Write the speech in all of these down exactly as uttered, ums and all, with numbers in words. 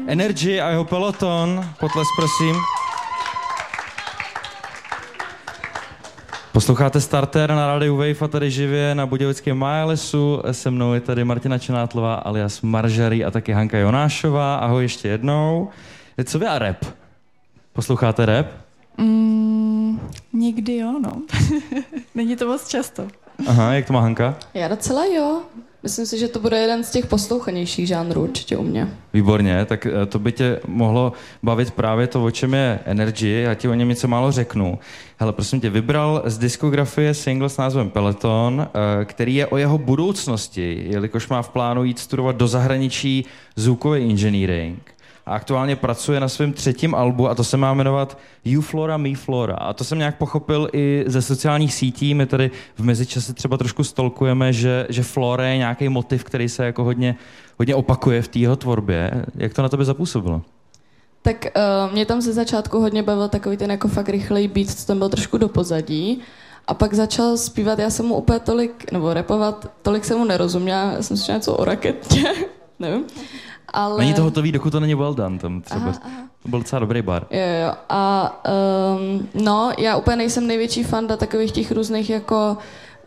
Energy a jeho Peloton. Potlesk, prosím. Posloucháte Starter na rádiu Wave a tady živě na budějovickém Majlesu. Se mnou je tady Martina Čenátlová alias Maržary a taky Hanka Jonášová. Ahoj ještě jednou. Co vy a rap? Posloucháte rap? Mm, nikdy jo, no. Není to moc často. Aha, jak to má Hanka? Já docela jo. Myslím si, že to bude jeden z těch poslouchanějších žánrů určitě u mě. Výborně, tak to by tě mohlo bavit právě to, o čem je Energy. Já ti o něm něco málo řeknu. Hele, prosím tě, vybral z diskografie single s názvem Peloton, který je o jeho budoucnosti, jelikož má v plánu jít studovat do zahraničí zvukový engineering. A aktuálně pracuje na svém třetím albu a to se má jmenovat You Flora, Me Flora. A to jsem nějak pochopil i ze sociálních sítí. My tady v mezičase třeba trošku stolkujeme, že, že Flora je nějaký motiv, který se jako hodně, hodně opakuje v té jeho tvorbě. Jak to na tebe zapůsobilo? Tak uh, mě tam ze začátku hodně bavil takový ten jako fakt rychlej beat, co tam byl trošku do pozadí. A pak začal zpívat, já jsem mu úplně tolik, nebo rapovat, tolik jsem mu nerozuměla. Já jsem si něco o raketě, nevím. Ale... Není to hotový, dokud to není well done tam třeba. Aha, aha. To byl docela dobrý bar. Jo, jo. A um, no, já úplně nejsem největší fanda takových těch různých jako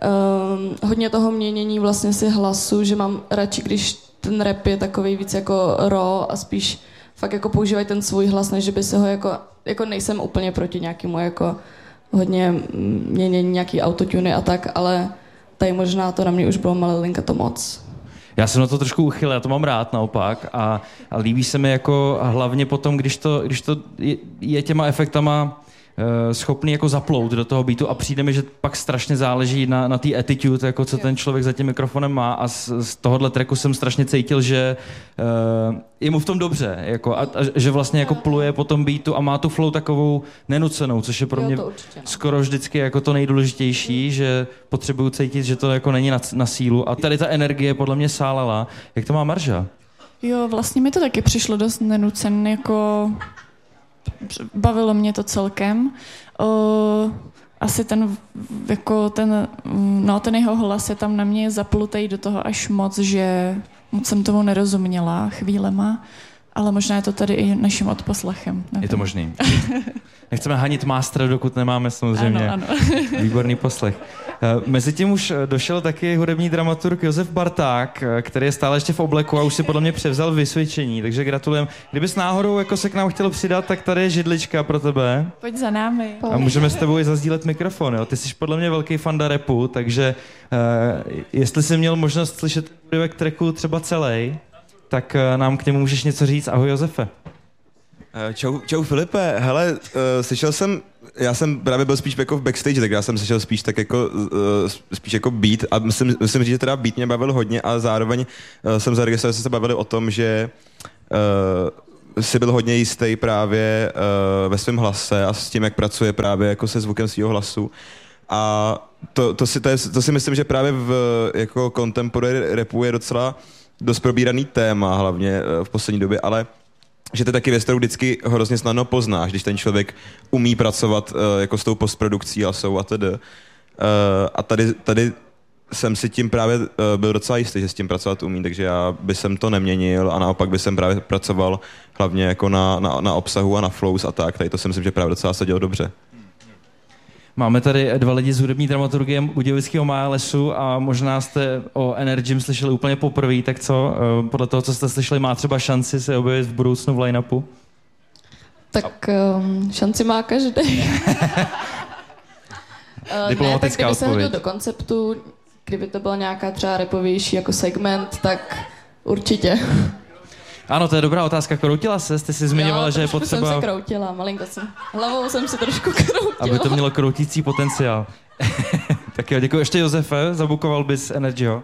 um, hodně toho měnění vlastně si hlasu, že mám radši, když ten rap je takový víc jako raw a spíš fakt jako používají ten svůj hlas, než by se ho jako, jako nejsem úplně proti nějakému jako hodně měnění nějaký autotuny a tak, ale tady možná to na mě už bylo malinka to moc. Já jsem na to trošku uchyl, já to mám rád naopak a, a líbí se mi jako hlavně potom, když to, když to je, je těma efektama uh, schopný jako zaplout do toho beatu a přijde mi, že pak strašně záleží na, na té attitude, jako co ten člověk za tím mikrofonem má a z, z tohohle tracku jsem strašně cítil, že uh, je mu v tom dobře jako, a, a že vlastně jako pluje po tom beatu a má tu flow takovou nenucenou, což je pro mě jo, určitě, no. skoro vždycky jako to nejdůležitější, že potřebuju cítit, že to jako není na, na sílu a tady ta energie podle mě sálala. Jak to má Marža? Jo, vlastně mi to taky přišlo dost nenucen, jako bavilo mě to celkem. O, asi ten, jako ten, no ten jeho hlas je tam na mě zaplutej do toho až moc, že moc jsem tomu nerozuměla chvílema, ale možná je to tady i naším odposlechem. Nevím. Je to možný. Nechceme hanit mástra, dokud nemáme samozřejmě. Ano, ano. Výborný poslech. Mezitím už došel taky hudební dramaturg Josef Barták, který je stále ještě v obleku a už si podle mě převzal vysvědčení, takže gratulujem. Kdybys náhodou jako se k nám chtěl přidat, tak tady je židlička pro tebe. Pojď za námi. A můžeme s tebou i zazdílet mikrofon. Jo? Ty jsi podle mě velký fanda rapu, takže uh, jestli jsi měl možnost slyšet úryvek tracku třeba celý, tak uh, nám k němu můžeš něco říct. Ahoj Josefe. Čau, čau Filipe, hele, uh, slyšel jsem, já jsem právě byl spíš jako v backstage, tak já jsem slyšel spíš tak jako, uh, spíš jako beat a musím, musím říct, že teda beat mě bavil hodně a zároveň uh, jsem zaregistroval, že jsme se bavili o tom, že uh, si byl hodně jistý právě uh, ve svém hlase a s tím, jak pracuje právě jako se zvukem svého hlasu. A to, to, si, to, je, to si myslím, že právě v jako contemporary rapu je docela dost probíraný téma, hlavně uh, v poslední době, ale že to je taky věc, kterou vždycky hrozně snadno poznáš, když ten člověk umí pracovat uh, jako s tou postprodukcí a jsou a tedy. Uh, a tady, tady jsem si tím právě uh, byl docela jistý, že s tím pracovat umí, takže já by jsem to neměnil a naopak by jsem právě pracoval hlavně jako na, na, na obsahu a na flows a tak. Tady to si myslím, že právě docela se dělo dobře. Máme tady dva lidi z hudební dramaturgie Budějovického Majlesu a možná jste o Energym slyšeli úplně poprvé, tak co? Podle toho, co jste slyšeli, má třeba šanci se objevit v budoucnu v line-upu? Tak um, šanci má každý. Diplomatická ne, tak kdyby se odpověď. hodil do konceptu, kdyby to byl nějaká třeba rapovější jako segment, tak určitě. Ano, to je dobrá otázka. Kroutila se? Jste si zmiňovala, jo, že je jsem potřeba... se kroutila, malinko jsem. Hlavou jsem si trošku kroutila. Aby to mělo kroutící potenciál. Tak jo, děkuji. Ještě Josefe, zabukoval bys Energyho?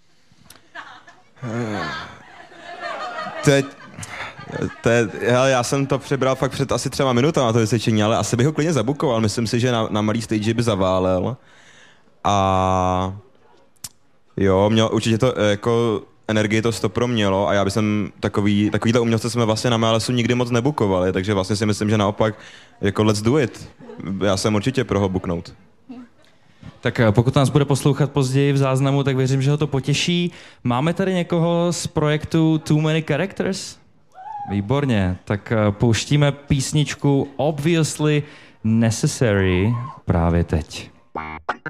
Teď... To je, hele, já jsem to přebral fakt před asi třema minutama to vysvědčení, ale asi bych ho klidně zabukoval. Myslím si, že na, na malý stage by zaválel. A jo, měl, určitě to jako energii to stopro mělo a já bych jsem takový, takovýhle umělce jsme vlastně na Majlesu nikdy moc nebukovali, takže vlastně si myslím, že naopak jako let's do it. Já jsem určitě pro ho buknout. Tak pokud nás bude poslouchat později v záznamu, tak věřím, že ho to potěší. Máme tady někoho z projektu Too Many Characters? Výborně, tak pouštíme písničku Obviously Necessary právě teď.